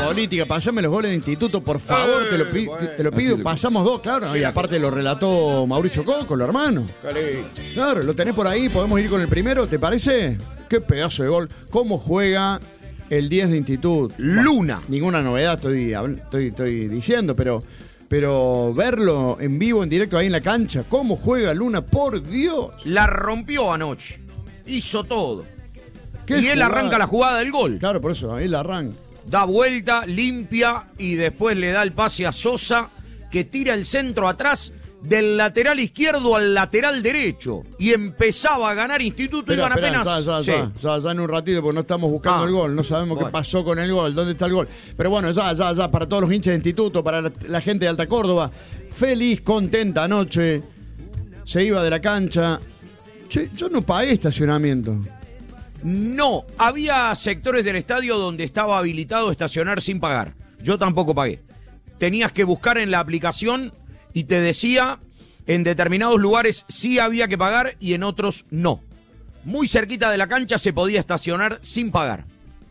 política, pasame los goles de instituto, por favor, te lo pido, pasamos dos, claro. Y aparte lo relató Mauricio Coco, los hermanos. Claro, lo tenés por ahí, podemos ir con el primero, ¿te parece? Qué pedazo de gol. ¿Cómo juega el 10 de instituto? Luna. Ninguna novedad estoy diciendo, pero verlo en vivo, en directo ahí en la cancha, ¿cómo juega Luna? Por Dios. La rompió anoche. Hizo todo. Y él jugada. arranca la jugada del gol. Claro, por eso, él arranca. Da vuelta, limpia y después le da el pase a Sosa, que tira el centro atrás del lateral izquierdo al lateral derecho. Y empezaba a ganar Instituto. Iban apenas. Ya en un ratito, porque no estamos buscando el gol. No sabemos qué pasó con el gol, dónde está el gol. Pero bueno, ya, para todos los hinchas de Instituto, para la gente de Alta Córdoba, feliz, contenta anoche. Se iba de la cancha. Che, yo no pagué estacionamiento. No, había sectores del estadio donde estaba habilitado estacionar sin pagar. Yo tampoco pagué. Tenías que buscar en la aplicación y te decía en determinados lugares sí había que pagar y en otros no. Muy cerquita de la cancha se podía estacionar sin pagar.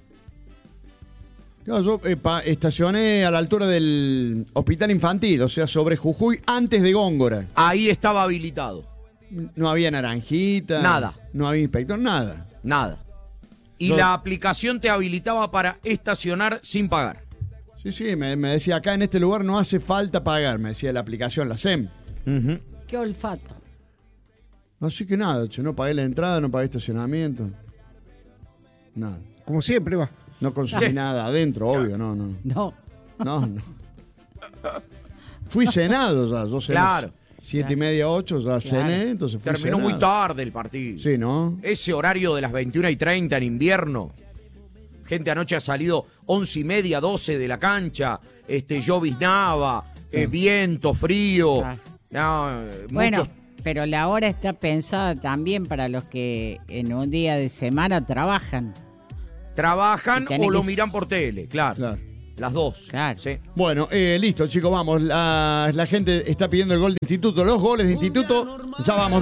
Claro, yo estacioné a la altura del hospital infantil, o sea, sobre Jujuy, antes de Góngora. Ahí estaba habilitado. No había naranjita. Nada. No había inspector, nada. Nada. Y la aplicación te habilitaba para estacionar sin pagar. Sí, me decía, acá en este lugar no hace falta pagar, me decía la aplicación, la SEM. Qué olfato. Así que nada, che, no pagué la entrada, no pagué estacionamiento. Nada. Como siempre va. No consumí nada adentro, obvio, No. Fui cenado ya, yo cené. Claro. 7:30, 8, ya cené, entonces fui Terminó cenado. muy tarde el partido. Sí, ¿no? Ese horario de las 21:30 en invierno. Gente anoche ha salido 11:30, 12 de la cancha. Lloviznaba, viento, frío. Bueno, pero la hora está pensada también para los que en un día de semana trabajan. Trabajan o lo miran por tele, claro. Las dos. Claro. Sí. Bueno, listo, chicos, vamos. La gente está pidiendo el gol de instituto, los goles de instituto. Ya vamos.